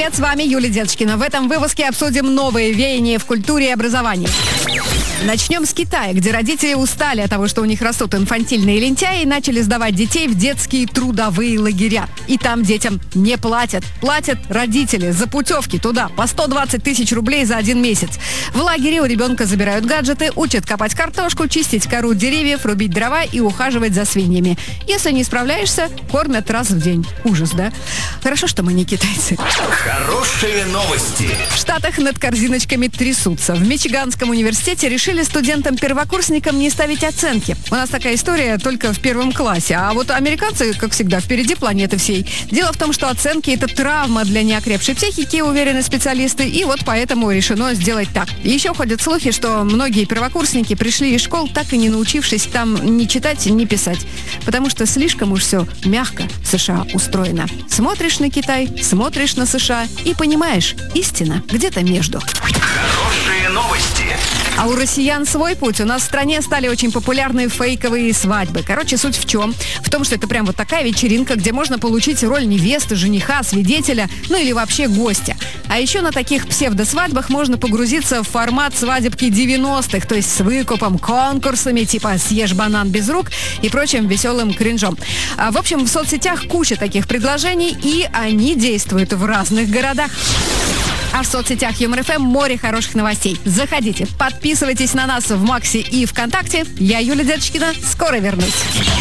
привет, с вами Юлия Деточкина. В этом выпуске обсудим новые веяния в культуре и образовании. Начнем с Китая, где родители устали от того, что у них растут инфантильные лентяи, и начали сдавать детей в детские трудовые лагеря. И там детям не платят. Платят родители за путевки туда по 120 тысяч рублей за 1 месяц. В лагере у ребенка забирают гаджеты, учат копать картошку, чистить кору деревьев, рубить дрова и ухаживать за свиньями. Если не справляешься, кормят раз в день. Ужас, да? Хорошо, что мы не китайцы. Хорошие новости. В Штатах над корзиночками трясутся. В Мичиганском университете решили студентам-первокурсникам не ставить оценки. У нас такая история только в 1 классе. А вот американцы, как всегда, впереди планеты всей. Дело в том, что оценки – это травма для неокрепшей психики, уверены специалисты. И вот поэтому решено сделать так. Еще ходят слухи, что многие первокурсники пришли из школ, так и не научившись там ни читать, ни писать. Потому что слишком уж все мягко в США устроено. Смотришь на Китай, смотришь на США и понимаешь, истина где-то между. Хорошие новости. А у россиян свой путь. У нас в стране стали очень популярны фейковые свадьбы. Короче, суть в чем? В том, что это прям вот такая вечеринка, где можно получить роль невесты, жениха, свидетеля, ну или вообще гостя. А еще на таких псевдосвадьбах можно погрузиться в формат свадебки 90-х, то есть с выкупом, конкурсами типа «Съешь банан без рук» и прочим веселым кринжом. В общем, в соцсетях куча таких предложений, и они действуют в разных городах. А в соцсетях Юмор ФМ море хороших новостей. Заходите, подписывайтесь на нас в Максе и ВКонтакте. Я Юлия Деточкина. Скоро вернусь.